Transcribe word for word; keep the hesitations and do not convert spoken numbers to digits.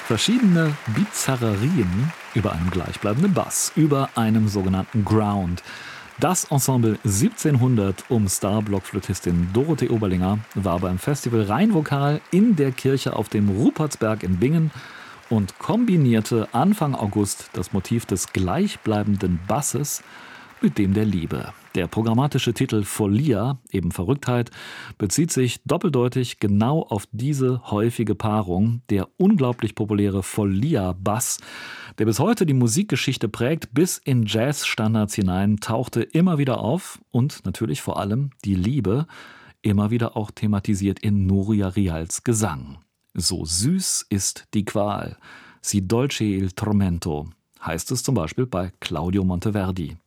Verschiedene Bizarrerien über einem gleichbleibenden Bass, über einem sogenannten Ground. Das Ensemble siebzehnhundert um Star-Blockflötistin Dorothee Oberlinger war beim Festival Rheinvokal in der Kirche auf dem Rupertsberg in Bingen und kombinierte Anfang August das Motiv des gleichbleibenden Basses mit dem der Liebe. Der programmatische Titel Follia, eben Verrücktheit, bezieht sich doppeldeutig genau auf diese häufige Paarung. Der unglaublich populäre Follia-Bass, der bis heute die Musikgeschichte prägt, bis in Jazz-Standards hinein, tauchte immer wieder auf und natürlich vor allem die Liebe, immer wieder auch thematisiert in Nuria Rials Gesang. So süß ist die Qual, si dolce il tormento, heißt es zum Beispiel bei Claudio Monteverdi.